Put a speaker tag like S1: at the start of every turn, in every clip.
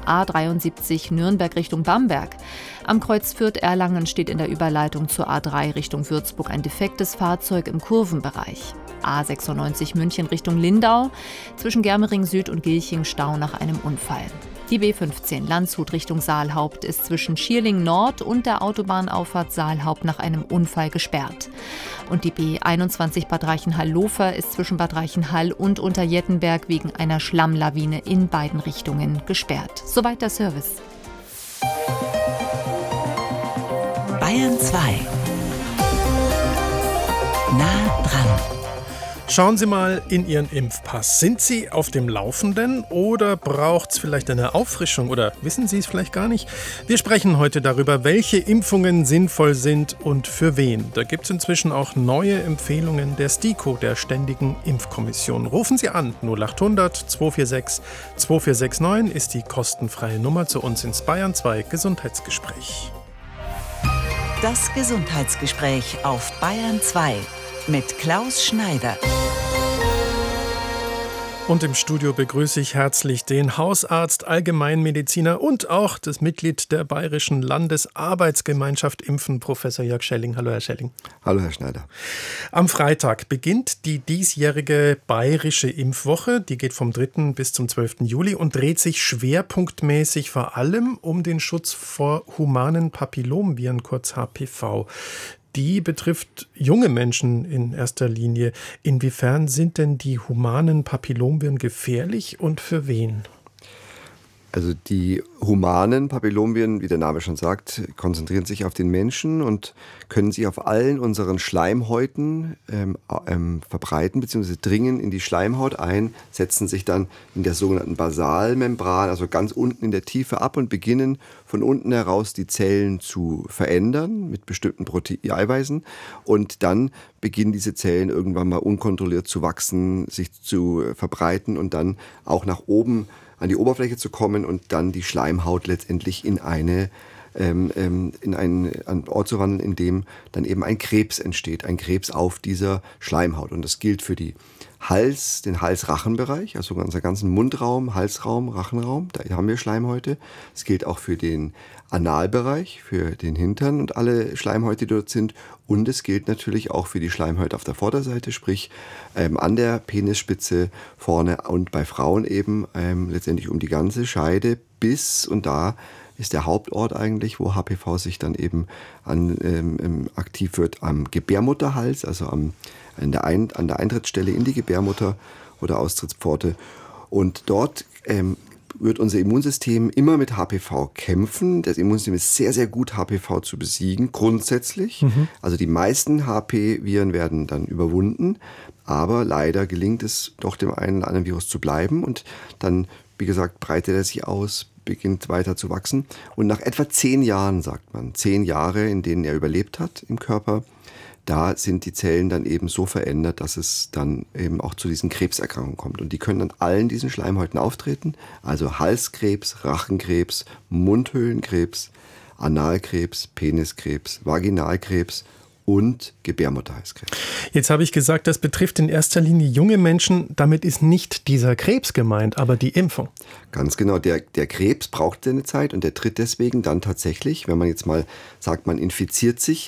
S1: A73 Nürnberg Richtung Bamberg. Am Kreuz Fürth-Erlangen steht in der Überleitung zur A3 Richtung Würzburg ein defektes Fahrzeug im Kurvenbereich. A96 München Richtung Lindau, zwischen Germering Süd und Gilching Stau nach einem Unfall. Die B15 Landshut Richtung Saalhaupt ist zwischen Schierling Nord und der Autobahnauffahrt Saalhaupt nach einem Unfall gesperrt. Und die B21 Bad Reichenhall-Lofer ist zwischen Bad Reichenhall und Unterjettenberg wegen einer Schlammlawine in beiden Richtungen gesperrt. Soweit der Service.
S2: Bayern 2. Nah dran.
S3: Schauen Sie mal in Ihren Impfpass. Sind Sie auf dem Laufenden oder braucht es vielleicht eine Auffrischung oder wissen Sie es vielleicht gar nicht? Wir sprechen heute darüber, welche Impfungen sinnvoll sind und für wen. Da gibt es inzwischen auch neue Empfehlungen der STIKO, der Ständigen Impfkommission. Rufen Sie an, 0800 246 2469 ist die kostenfreie Nummer zu uns ins Bayern 2 Gesundheitsgespräch.
S2: Das Gesundheitsgespräch auf Bayern 2 mit Klaus Schneider.
S3: Und im Studio begrüße ich herzlich den Hausarzt, Allgemeinmediziner und auch das Mitglied der Bayerischen Landesarbeitsgemeinschaft Impfen, Professor Jörg Schelling. Hallo, Herr Schelling.
S4: Hallo, Herr Schneider.
S3: Am Freitag beginnt die diesjährige Bayerische Impfwoche. Die geht vom 3. bis zum 12. Juli und dreht sich schwerpunktmäßig vor allem um den Schutz vor humanen Papillomviren, kurz HPV. Die betrifft junge Menschen in erster Linie. Inwiefern sind denn die humanen Papillomviren gefährlich und für wen?
S4: Also die humanen Papillomviren, wie der Name schon sagt, konzentrieren sich auf den Menschen und können sich auf allen unseren Schleimhäuten verbreiten bzw. dringen in die Schleimhaut ein, setzen sich dann in der sogenannten Basalmembran, also ganz unten in der Tiefe ab und beginnen von unten heraus die Zellen zu verändern mit bestimmten Eiweißen und dann beginnen diese Zellen irgendwann mal unkontrolliert zu wachsen, sich zu verbreiten und dann auch nach oben an die Oberfläche zu kommen und dann die Schleimhaut letztendlich in einen Ort zu wandeln, in dem dann eben ein Krebs entsteht, ein Krebs auf dieser Schleimhaut. Und das gilt für den Hals-Rachen-Bereich, also unser ganzen Mundraum, Halsraum, Rachenraum, da haben wir Schleimhäute. Es gilt auch für den Analbereich, für den Hintern und alle Schleimhäute, die dort sind. Und es gilt natürlich auch für die Schleimhäute auf der Vorderseite, sprich an der Penisspitze vorne und bei Frauen eben letztendlich um die ganze Scheide bis, und da ist der Hauptort eigentlich, wo HPV sich dann eben aktiv wird, am Gebärmutterhals, also an der Eintrittsstelle in die Gebärmutter oder Austrittspforte. Und dort wird unser Immunsystem immer mit HPV kämpfen. Das Immunsystem ist sehr, sehr gut, HPV zu besiegen, grundsätzlich. Also die meisten HP-Viren werden dann überwunden, aber leider gelingt es doch dem einen oder anderen Virus zu bleiben und dann, wie gesagt, breitet er sich aus, beginnt weiter zu wachsen. Und nach etwa 10 Jahren, sagt man, 10 Jahre, in denen er überlebt hat im Körper, da sind die Zellen dann eben so verändert, dass es dann eben auch zu diesen Krebserkrankungen kommt. Und die können an allen diesen Schleimhäuten auftreten, also Halskrebs, Rachenkrebs, Mundhöhlenkrebs, Analkrebs, Peniskrebs, Vaginalkrebs und Gebärmutterhalskrebs.
S3: Jetzt habe ich gesagt, das betrifft in erster Linie junge Menschen. Damit ist nicht dieser Krebs gemeint, aber die Impfung.
S4: Ganz genau. Der Krebs braucht seine Zeit und der tritt deswegen dann tatsächlich, wenn man jetzt mal sagt, man infiziert sich,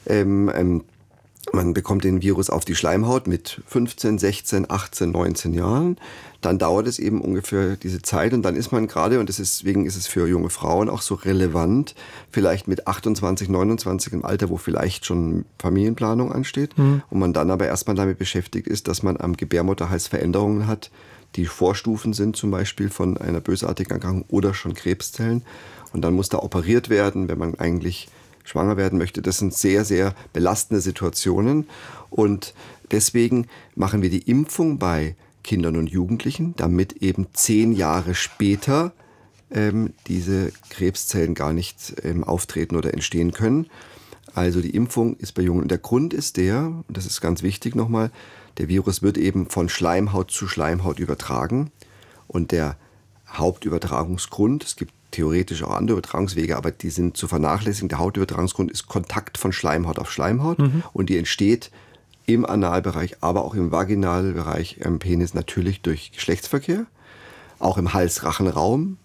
S4: man bekommt den Virus auf die Schleimhaut mit 15, 16, 18, 19 Jahren. Dann dauert es eben ungefähr diese Zeit und dann ist man gerade, und deswegen ist es für junge Frauen auch so relevant, vielleicht mit 28, 29 im Alter, wo vielleicht schon Familienplanung ansteht und man dann aber erstmal damit beschäftigt ist, dass man am Gebärmutterhals Veränderungen hat, die Vorstufen sind zum Beispiel von einer bösartigen Erkrankung oder schon Krebszellen. Und dann muss da operiert werden, wenn man eigentlich schwanger werden möchte. Das sind sehr, sehr belastende Situationen. Und deswegen machen wir die Impfung bei Kindern und Jugendlichen, damit eben 10 Jahre später diese Krebszellen gar nicht auftreten oder entstehen können. Also die Impfung ist bei Jungen. Und der Grund ist und das ist ganz wichtig nochmal, der Virus wird eben von Schleimhaut zu Schleimhaut übertragen. Und der Hauptübertragungsgrund, es gibt theoretisch auch andere Übertragungswege, aber die sind zu vernachlässigen. Der Hauptübertragungsgrund ist Kontakt von Schleimhaut auf Schleimhaut und die entsteht im Analbereich, aber auch im Vaginalbereich, im Penis natürlich durch Geschlechtsverkehr, auch im Hals-Rachenraum